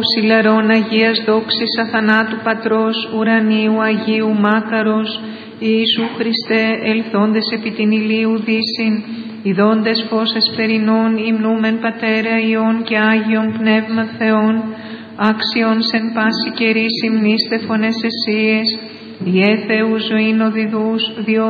Συλλαρών Αγίας δόξης αθανάτου Πατρός ουρανίου Αγίου Μάκαρος, Ιησού Χριστέ ελθόντες επί την ηλίου δύσιν, ιδώντες φως εσπερινών υμνούμεν Πατέρα Υιόν και Άγιον Πνεύμα Θεόν, άξιον σεν πάση καιρή υμνήστε φωνές εσίες, διέ Θεού ζωήν οδηδούς, διό